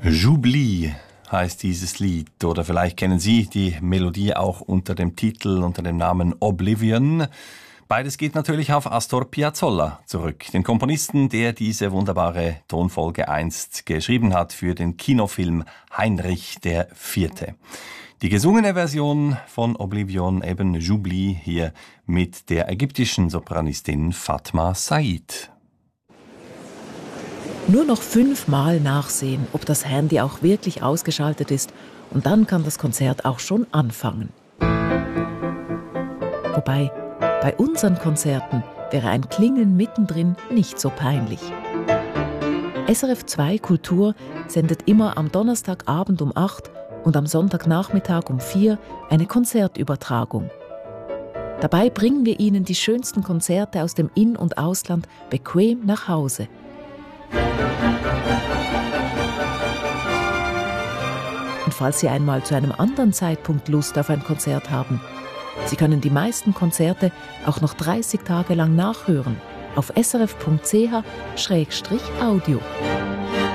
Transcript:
J'oublie heißt dieses Lied. Oder vielleicht kennen Sie die Melodie auch unter dem Titel, unter dem Namen Oblivion. Beides geht natürlich auf Astor Piazzolla zurück, den Komponisten, der diese wunderbare Tonfolge einst geschrieben hat für den Kinofilm Heinrich IV. Die gesungene Version von Oblivion, eben J'oublie, hier mit der ägyptischen Sopranistin Fatma Said. Nur noch 5-mal nachsehen, ob das Handy auch wirklich ausgeschaltet ist, und dann kann das Konzert auch schon anfangen. Wobei, bei unseren Konzerten wäre ein Klingeln mittendrin nicht so peinlich. SRF 2 Kultur sendet immer am Donnerstagabend um 8 und am Sonntagnachmittag um 4 eine Konzertübertragung. Dabei bringen wir Ihnen die schönsten Konzerte aus dem In- und Ausland bequem nach Hause. Und falls Sie einmal zu einem anderen Zeitpunkt Lust auf ein Konzert haben, Sie können die meisten Konzerte auch noch 30 Tage lang nachhören auf srf.ch/audio.